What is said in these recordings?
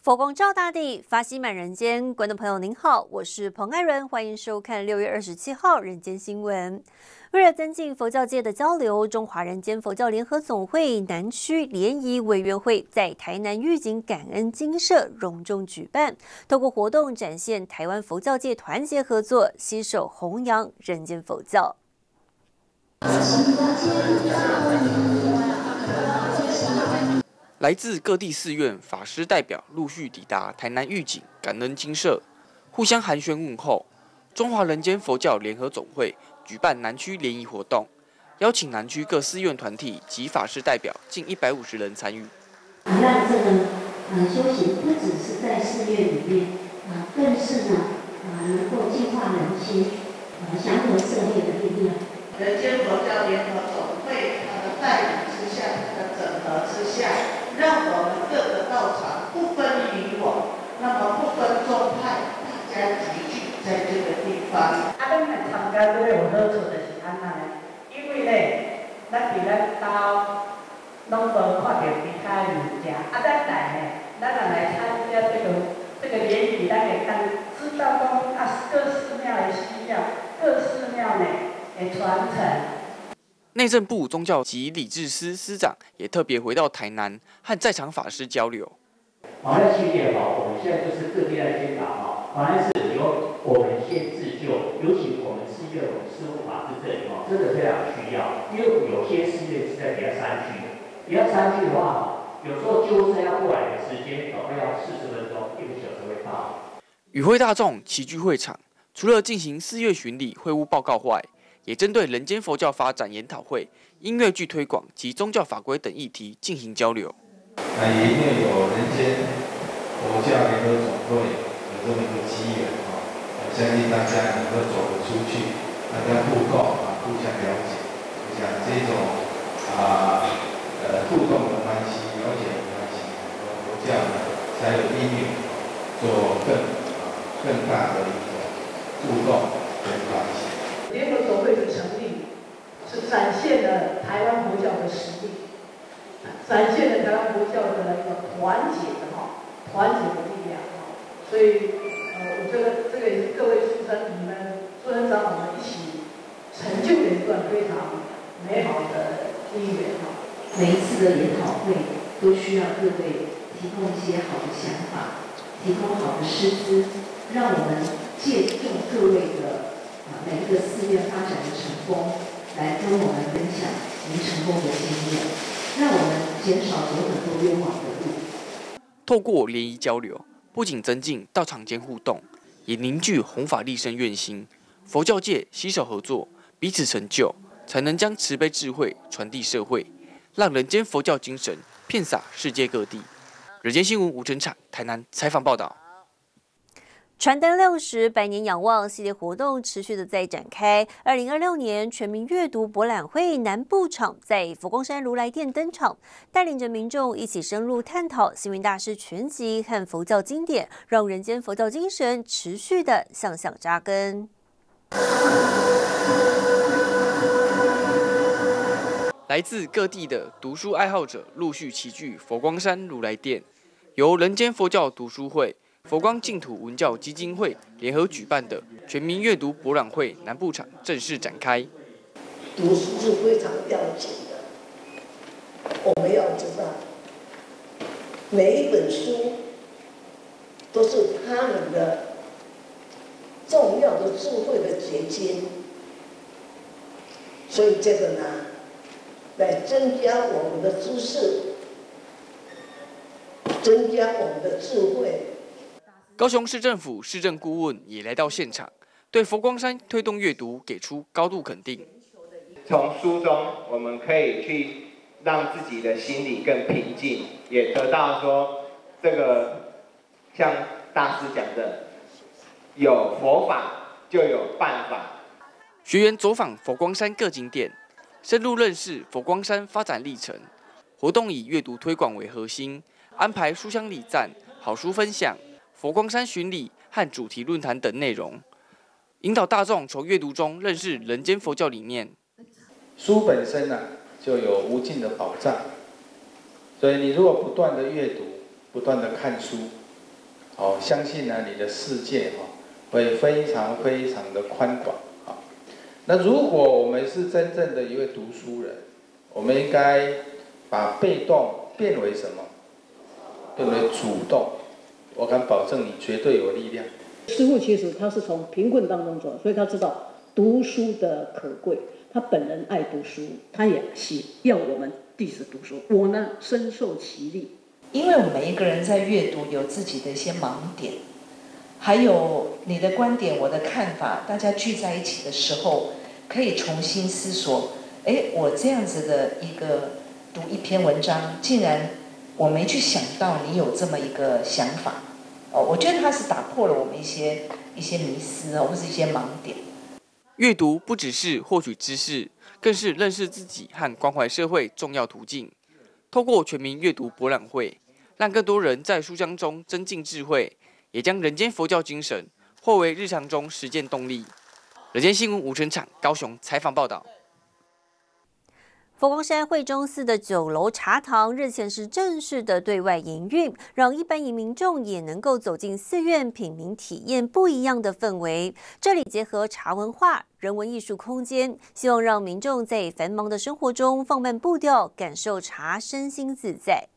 佛光照大地，法喜满人间。观众朋友您好，我是彭爱伦，欢迎收看6月27号人间新闻。为了增进佛教界的交流，中华人间佛教联合总会南区联谊委员会在台南玉井感恩精舍隆重举办，透过活动展现台湾佛教界团结合作，携手弘扬人间佛教。 来自各地寺院法师代表陆续抵达台南玉井感恩精舍，互相寒暄问候。中华人间佛教联合总会举办南区联谊活动，邀请南区各寺院团体及法师代表近150人参与。 让这个修行不只是在寺院里面更是能够净化人心，祥和社会的力量。 人间佛教联合总会的带领之下，的整合之下，让我们各个道场不分你我，那么不分宗派，大家集聚在这个地方。 咱来参加这个有好处就是安那呢，因为呢，咱伫咱家拢无看到其他人家，咱来呢，咱若来参加这个联谊，咱会知道讲各寺庙的需要，各寺庙呢的传承。 内政部宗教及礼智司司长也特别回到台南，和在场法师交流。 那系列我们现在就是各地在宣导反而是由我们先自救，尤其我们寺院我们师父法师这里真的非常需要，因为有些寺院是在比较山区的，比较山区的话，有时候纠车要过来的时间大概要40分钟，1个小时会到。 与会大众齐聚会场，除了进行寺院巡礼会务报告外，也针对人间佛教发展研讨会、音乐剧推广及宗教法规等议题进行交流。 也因为有人间佛教联合总会有这么一个机缘我相信大家能够走得出去，大家互动互相了解。我想这种互动的关系、了解的关系，佛教才有因缘做更大的一种互动跟关系。 联合总会的成立，是展现了台湾佛教的实力，展现了台湾佛教的一个团结的力量所以我觉得这个也是各位书生你们书生长老们一起成就的一段非常美好的姻缘每一次的研讨会都需要各位提供一些好的想法，提供好的师资，让我们借重各位的每一个寺院发展的成功，来跟我们分享您成功的经验，让我们减少走很多冤枉的路。 透过联谊交流，不仅增进道场间互动，也凝聚弘法利生愿心。佛教界携手合作，彼此成就，才能将慈悲智慧传递社会，让人间佛教精神遍洒世界各地。人间新闻吴成产台南采访报道。 传灯60百年仰望系列活动持续的在展开。2026年全民阅读博览会南部场在佛光山如来殿登场，带领着民众一起深入探讨星云大师全集和佛教经典，让人间佛教精神持续的向上扎根。 来自各地的读书爱好者陆续齐聚佛光山如来殿，由人间佛教读书会、佛光净土文教基金会联合举办的全民阅读博览会南部场正式展开。 读书是非常要紧的，我们要知道，每一本书都是他们的重要的智慧的结晶，所以这个呢，来增加我们的知识，增加我们的智慧。 高雄市政府市政顾问也来到现场，对佛光山推动阅读给出高度肯定。 从书中，我们可以去让自己的心里更平静，也得到说这个像大师讲的，有佛法就有办法。 学员走访佛光山各景点，深入认识佛光山发展历程。活动以阅读推广为核心，安排书香礼赞、好书分享、佛光山巡礼和主题论坛等内容，引导大众从阅读中认识人间佛教理念。 书本身就有无尽的宝藏，所以你如果不断的阅读，不断的看书， 相信呢你的世界会非常非常的宽广那如果我们是真正的一位读书人，我们应该把被动变为什么？变为主动。我敢保证你绝对有力量。 师父其实他是从贫困当中走，所以他知道读书的可贵。他本人爱读书，他也要我们弟子读书。我呢深受其力， 因为我们每一个人在阅读有自己的一些盲点，还有你的观点、我的看法，大家聚在一起的时候，可以重新思索。我这样子的一个读一篇文章，竟然我没去想到你有这么一个想法。我觉得它是打破了我们一些迷思或是一些盲点。 阅读不只是获取知识，更是认识自己和关怀社会重要途径。透过全民阅读博览会，让更多人在书香中增进智慧，也将人间佛教精神化为日常中实践动力。人间新闻吴成场高雄采访报道。 佛光山惠中寺的9楼茶堂日前是正式的对外营运，让一般民众也能够走进寺院品茗体验不一样的氛围。这里结合茶文化、人文艺术空间，希望让民众在繁忙的生活中放慢步调，感受茶，身心自在。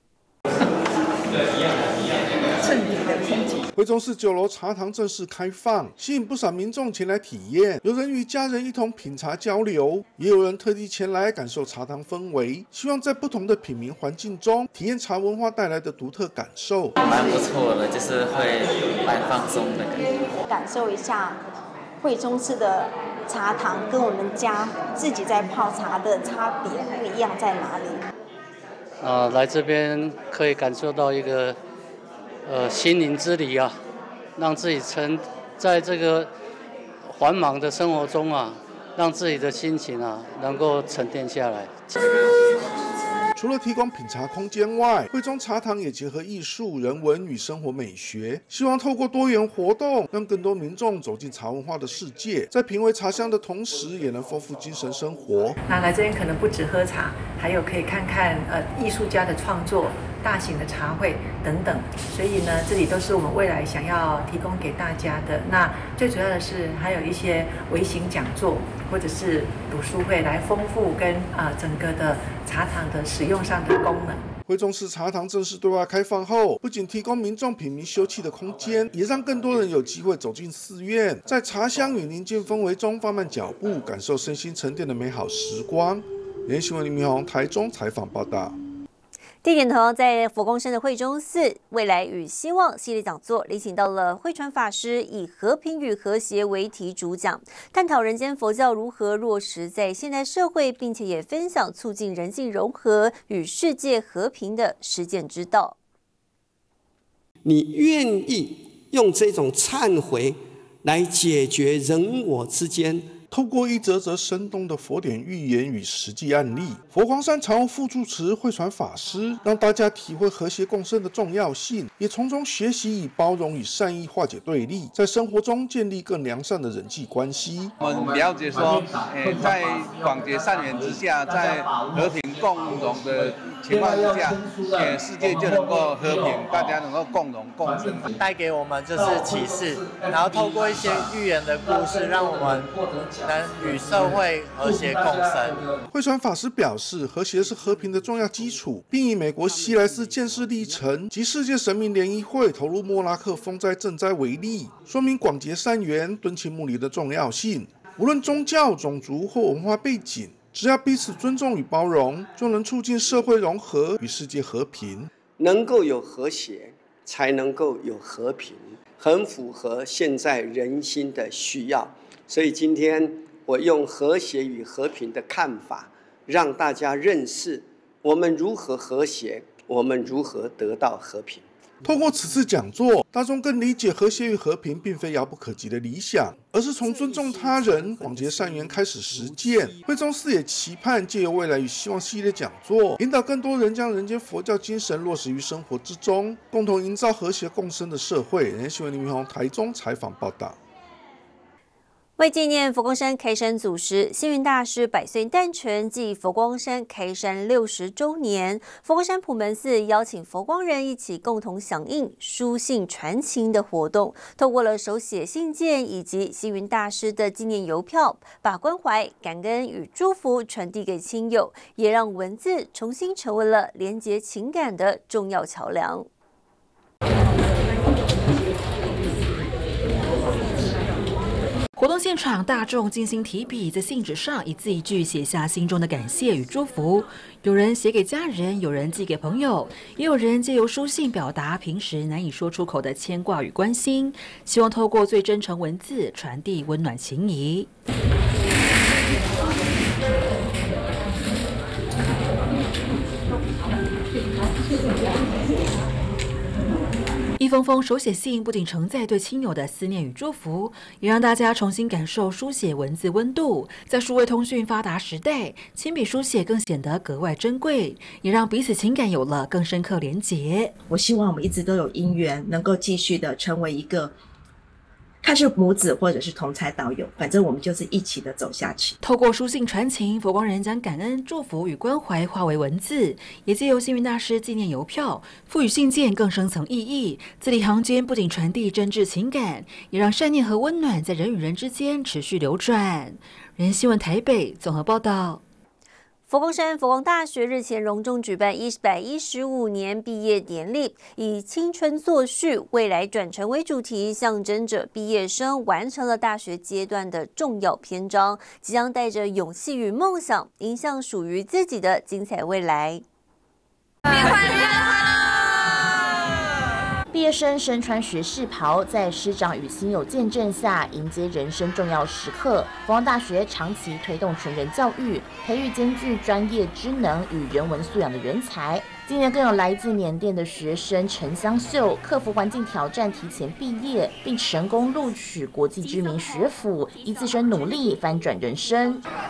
正点的风景。惠中寺9楼茶堂正式开放，吸引不少民众前来体验。有人与家人一同品茶交流，也有人特地前来感受茶堂氛围，希望在不同的品茗环境中体验茶文化带来的独特感受。 蛮不错的，就是会蛮放松的感觉， 感受一下惠中寺的茶堂跟我们家自己在泡茶的差别不一样在哪里？ 来这边可以感受到一个心灵之旅啊，让自己在这个繁忙的生活中啊，让自己的心情啊能够沉淀下来。 除了提供品茶空间外，惠中茶堂也结合艺术、人文与生活美学，希望透过多元活动，让更多民众走进茶文化的世界，在品味茶香的同时，也能丰富精神生活。 那来这边可能不止喝茶，还有可以看看艺术家的创作、大型的茶会等等。所以呢，这里都是我们未来想要提供给大家的。那最主要的是还有一些微型讲座或者是读书会，来丰富跟整个的茶堂的使用上的功能。 惠中寺茶堂正式对外开放后，不仅提供民众品茗休憩的空间，也让更多人有机会走进寺院，在茶香与宁静氛围中放慢脚步，感受身心沉淀的美好时光。人间新闻林明宏台中采访报道。 地点同样在佛光山的惠中寺未来与希望系列讲座，礼请到了慧传法师，以和平与和谐为题主讲，探讨人间佛教如何落实在现代社会，并且也分享促进人性融合与世界和平的实践之道。 你愿意用这种忏悔来解决人我之间？ 透过一则则生动的佛典寓言与实际案例，佛光山常务副住持慧传法师让大家体会和谐共生的重要性，也从中学习以包容与善意化解对立，在生活中建立更良善的人际关系。 我们了解说，在广结善缘之下，在和平共荣的情况之下，世界就能够和平，大家能够共荣共生。 带给我们就是启示，然后透过一些寓言的故事，让我们能与社会和谐共生。 慧传法师表示，和谐是和平的重要基础，并以美国西来寺建寺历程及世界神明联谊会投入莫拉克风灾赈灾为例，说明广结善缘、敦亲睦邻的重要性。无论宗教、种族或文化背景，只要彼此尊重与包容，就能促进社会融合与世界和平。 能够有和谐，才能够有和平，很符合现在人心的需要。所以今天我用和谐与和平的看法，让大家认识我们如何和谐，我们如何得到和平。 透过此次讲座，大众更理解和谐与和平并非遥不可及的理想，而是从尊重他人、广结善缘开始实践。惠中寺也期盼借由未来与希望系列讲座，引导更多人将人间佛教精神落实于生活之中，共同营造和谐共生的社会。人间新闻林明宏台中采访报道。 为纪念佛光山开山祖师星云大师100岁诞辰暨佛光山开山60周年，佛光山普门寺邀请佛光人一起共同响应书信传情的活动，透过了手写信件以及星云大师的纪念邮票，把关怀、感恩与祝福传递给亲友，也让文字重新成为了连结情感的重要桥梁。 活动现场，大众精心提笔，在信纸上一字一句写下心中的感谢与祝福。有人写给家人，有人寄给朋友，也有人借由书信表达平时难以说出口的牵挂与关心，希望透过最真诚文字传递温暖情谊。一封封手写信不仅承载对亲友的思念与祝福，也让大家重新感受书写文字温度。在数位通讯发达时代，亲笔书写更显得格外珍贵，也让彼此情感有了更深刻连结。 我希望我们一直都有因缘，能够继续的成为一个看是母子或者是同才导友，反正我们就是一起的走下去。 透过书信传情，佛光人将感恩、祝福与关怀化为文字，也借由星云大师纪念邮票，赋予信件更深层意义。字里行间不仅传递真挚情感，也让善念和温暖在人与人之间持续流转。人新闻台北综合报道。 佛光山佛光大学日前隆重举办115年毕业典礼，以青春作序，未来转成为主题，象征着毕业生完成了大学阶段的重要篇章，即将带着勇气与梦想，迎向属于自己的精彩未来。 毕业生身穿学士袍，在师长与亲友见证下，迎接人生重要时刻。佛光大学长期推动全人教育，培育兼具专业知能与人文素养的人才。今年更有来自缅甸的学生陈香秀，克服环境挑战提前毕业，并成功录取国际知名学府，以自身努力翻转人生。